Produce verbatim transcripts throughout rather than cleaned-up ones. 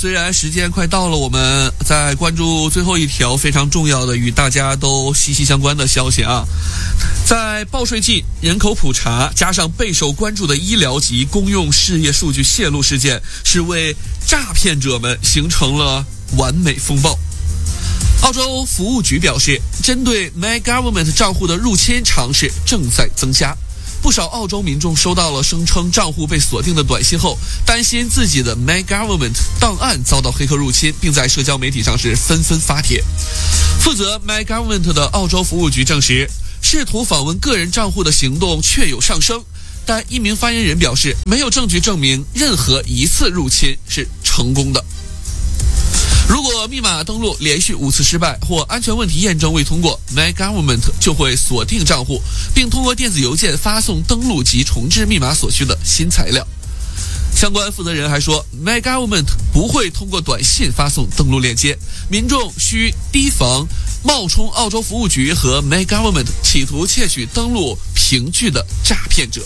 虽然时间快到了，我们在关注最后一条非常重要的与大家都息息相关的消息啊。在报税季、人口普查加上备受关注的医疗及公用事业数据泄露事件，是为诈骗者们形成了完美风暴。澳洲服务局表示，针对 My Government 账户的入侵尝试正在增加。不少澳洲民众收到了声称账户被锁定的短信后，担心自己的 My Government 档案遭到黑客入侵，并在社交媒体上是纷纷发帖。负责 My Government 的澳洲服务局证实，试图访问个人账户的行动确有上升，但一名发言人表示，没有证据证明任何一次入侵是成功的。如果密码登录连续五次失败或安全问题验证未通过， My Government 就会锁定账户，并通过电子邮件发送登录及重置密码所需的新材料。相关负责人还说， My Government 不会通过短信发送登录链接，民众需提防冒充澳洲服务局和 My Government 企图窃取登录凭据的诈骗者。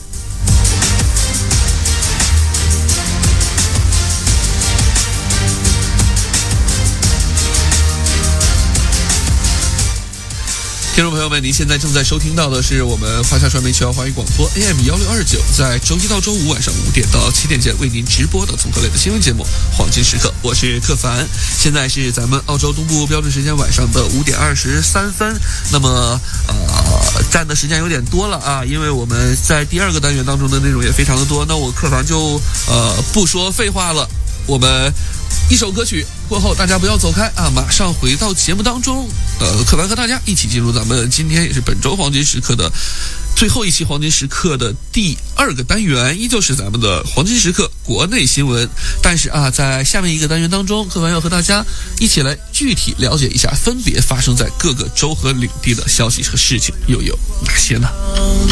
听众朋友们，您现在正在收听到的是我们华夏传媒全华语广播 A M 一六二九，在周一到周五晚上五点到七点间为您直播的综合类的新闻节目《黄金时刻》，我是克凡。现在是咱们澳洲东部标准时间晚上的五点二十三分。那么，呃，占的时间有点多了啊，因为我们在第二个单元当中的内容也非常的多。那我克凡就呃不说废话了，我们一首歌曲过后，大家不要走开啊！马上回到节目当中，呃，克凡和大家一起进入咱们今天也是本周黄金时刻的最后一期黄金时刻的第二个单元，依旧是咱们的黄金时刻国内新闻。但是啊，在下面一个单元当中，克凡要和大家一起来具体了解一下分别发生在各个州和领地的消息和事情又有哪些呢？